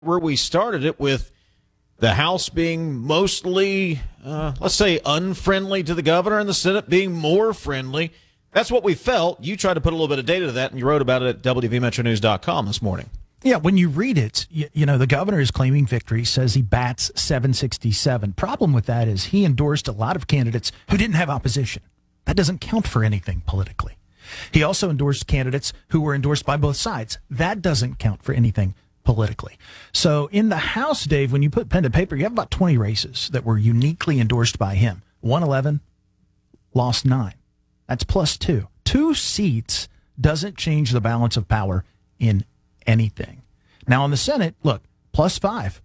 where we started it with the House being mostly, let's say, unfriendly to the governor and the Senate being more friendly. That's what we felt. You tried to put a little bit of data to that, and you wrote about it at WVMetroNews.com this morning. Yeah, when you read it, you know, the governor is claiming victory, says he bats 767. Problem with that is he endorsed a lot of candidates who didn't have opposition. That doesn't count for anything politically. He also endorsed candidates who were endorsed by both sides. That doesn't count for anything politically. So in the House, Dave, when you put pen to paper, you have about 20 races that were uniquely endorsed by him. 111, lost 9. That's +2. 2 seats doesn't change the balance of power in anything. Now, in the Senate, look, +5.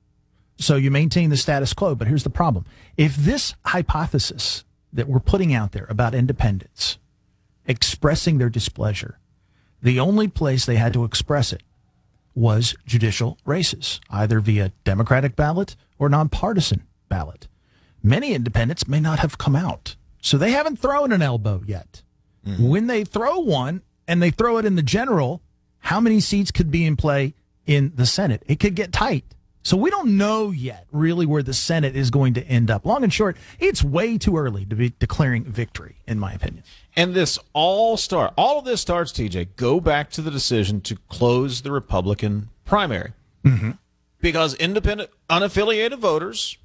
So you maintain the status quo, but here's the problem. If this hypothesis that we're putting out there about independents expressing their displeasure, the only place they had to express it was judicial races, either via Democratic ballot or nonpartisan ballot. Many independents may not have come out, so they haven't thrown an elbow yet. Mm-hmm. When they throw one and they throw it in the general, how many seats could be in play in the Senate? It could get tight. So we don't know yet really where the Senate is going to end up. Long and short, it's way too early to be declaring victory, in my opinion. And this all of this starts, TJ, go back to the decision to close the Republican primary. Mm-hmm. Because independent, unaffiliated voters,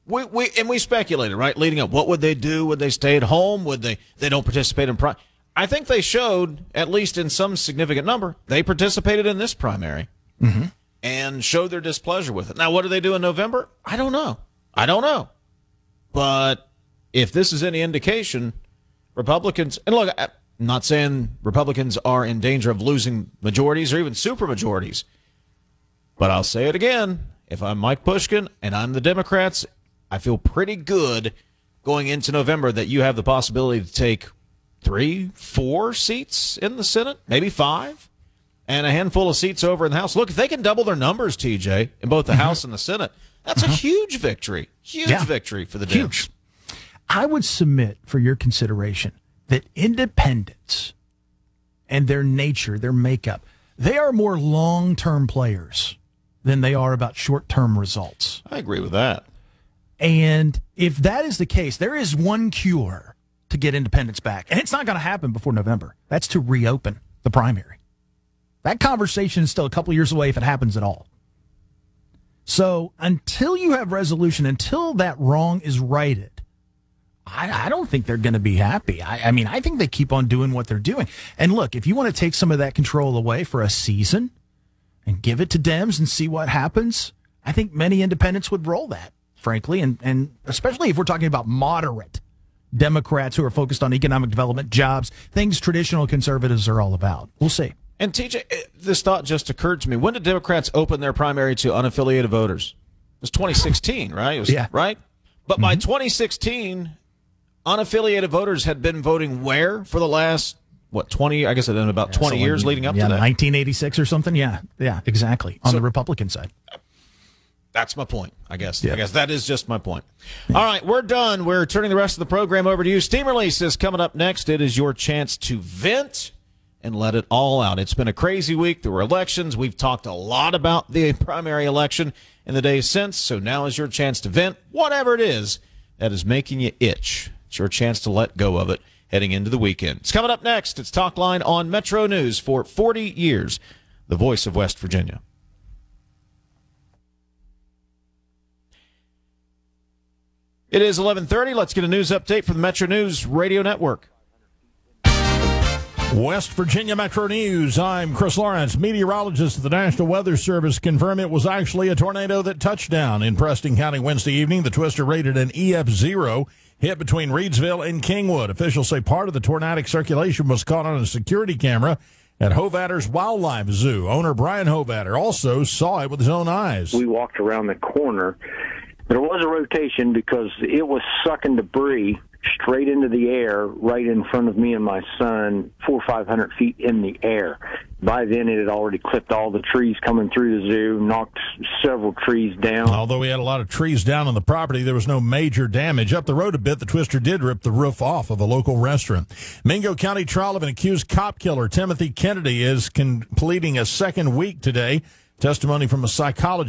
we speculated, right, leading up, what would they do? Would they stay at home? Would they don't participate in primary? I think they showed, at least in some significant number, they participated in this primary. Mm-hmm. And showed their displeasure with it. Now, what do they do in November? I don't know. But if this is any indication, Republicans, and look, I'm not saying Republicans are in danger of losing majorities or even supermajorities, but I'll say it again. If I'm Mike Pushkin and I'm the Democrats, I feel pretty good going into November that you have the possibility to take 3, 4 seats in the Senate, maybe 5. And a handful of seats over in the House. Look, if they can double their numbers, TJ, in both the House and the Senate, that's a huge victory. Huge victory for the Dems. I would submit for your consideration that independents and their nature, their makeup, they are more long-term players than they are about short-term results. I agree with that. And if that is the case, there is one cure to get independents back. And it's not going to happen before November. That's to reopen the primary. That conversation is still a couple years away if it happens at all. So until you have resolution, until that wrong is righted, I don't think they're going to be happy. I mean, I think they keep on doing what they're doing. And look, if you want to take some of that control away for a season and give it to Dems and see what happens, I think many independents would roll that, frankly, and especially if we're talking about moderate Democrats who are focused on economic development, jobs, things traditional conservatives are all about. We'll see. And TJ, this thought just occurred to me. When did Democrats open their primary to unaffiliated voters? It was 2016, right? It was, right? But by 2016, unaffiliated voters had been voting where for the last, 20, I guess it had been about 20 years leading up to that. 1986 or something? Yeah, exactly. On the Republican side. That's my point, I guess. I guess that is just my point. All right, we're done. We're turning the rest of the program over to you. Steam Release is coming up next. It is your chance to vent and let it all out. It's been a crazy week. There were elections. We've talked a lot about the primary election in the days since, so now is your chance to vent whatever it is that is making you itch. It's your chance to let go of it heading into the weekend. It's coming up next. It's Talk Line on Metro News for 40 years, the voice of West Virginia. It is 11:30. Let's get a news update from the Metro News Radio Network. West Virginia Metro News. I'm Chris Lawrence. Meteorologists at the National Weather Service confirm it was actually a tornado that touched down in Preston County Wednesday evening. The twister rated an EF0, hit between Reedsville and Kingwood. Officials say part of the tornadic circulation was caught on a security camera at Hovatters Wildlife Zoo. Owner Brian Hovatter also saw it with his own eyes. We walked around the corner. There was a rotation because it was sucking debris straight into the air right in front of me and my son, 400 or 500 feet in the air. By then, it had already clipped all the trees coming through the zoo, knocked several trees down. Although we had a lot of trees down on the property, there was no major damage. Up the road a bit, the twister did rip the roof off of a local restaurant. Mingo County trial of an accused cop killer, Timothy Kennedy, is completing a second week today. Testimony from a psychologist